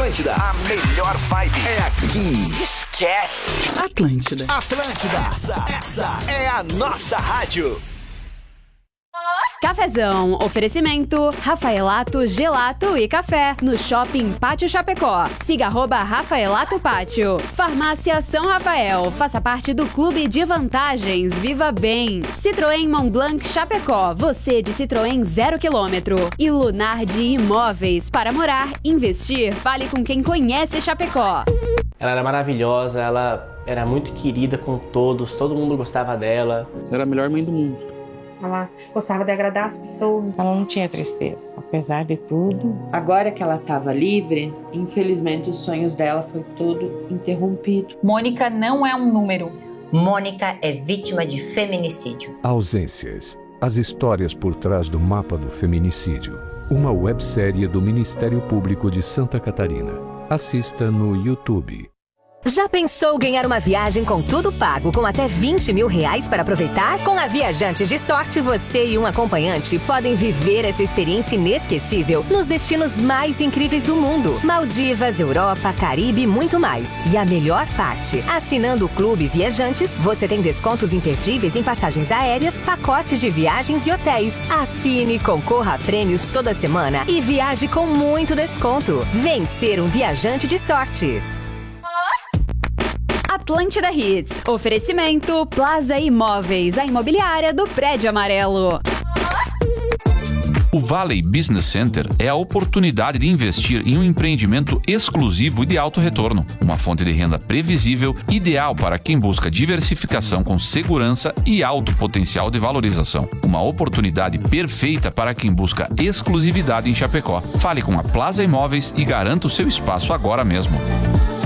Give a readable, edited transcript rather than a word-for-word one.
Atlântida, a melhor vibe é aqui. Esquece. Atlântida. Essa é a nossa rádio. Cafezão, oferecimento, Rafaelato, Gelato e Café, no Shopping Pátio Chapecó. Siga @Rafaelato Pátio. Farmácia São Rafael, faça parte do Clube de Vantagens, viva bem. Citroën Montblanc Chapecó, você de Citroën 0 km. E Lunardi Imóveis, para morar, investir, fale com quem conhece Chapecó. Ela era maravilhosa, ela era muito querida com todos, todo mundo gostava dela. Era a melhor mãe do mundo. Ela gostava de agradar as pessoas. Ela não tinha tristeza, apesar de tudo. Agora que ela estava livre, infelizmente os sonhos dela foi todo interrompido. Mônica não é um número. Mônica é vítima de feminicídio. Ausências. As histórias por trás do mapa do feminicídio. Uma websérie do Ministério Público de Santa Catarina. Assista no YouTube. Já pensou ganhar uma viagem com tudo pago, com até R$20 mil para aproveitar? Com a Viajantes de Sorte, você e um acompanhante podem viver essa experiência inesquecível nos destinos mais incríveis do mundo. Maldivas, Europa, Caribe e muito mais. E a melhor parte, assinando o Clube Viajantes, você tem descontos imperdíveis em passagens aéreas, pacotes de viagens e hotéis. Assine, concorra a prêmios toda semana e viaje com muito desconto. Vem ser um viajante de sorte. Atlântida Hits, oferecimento Plaza Imóveis, a imobiliária do Prédio Amarelo. O Valley Business Center é a oportunidade de investir em um empreendimento exclusivo e de alto retorno. Uma fonte de renda previsível, ideal para quem busca diversificação com segurança e alto potencial de valorização. Uma oportunidade perfeita para quem busca exclusividade em Chapecó. Fale com a Plaza Imóveis e garanta o seu espaço agora mesmo.